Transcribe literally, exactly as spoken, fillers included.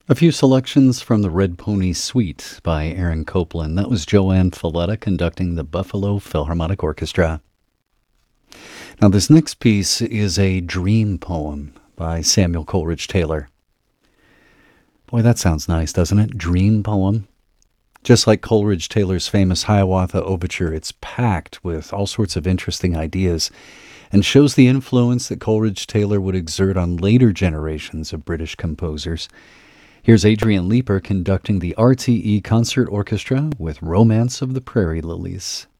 A few selections from the Red Pony Suite by Aaron Copland. That was Joanne Falletta conducting the Buffalo Philharmonic Orchestra. Now, this next piece is a dream poem by Samuel Coleridge Taylor. Boy, that sounds nice, doesn't it? Dream poem. Just like Coleridge Taylor's famous Hiawatha Overture, it's packed with all sorts of interesting ideas and shows the influence that Coleridge Taylor would exert on later generations of British composers. Here's Adrian Leeper conducting the R T E Concert Orchestra with Romance of the Prairie Lilies.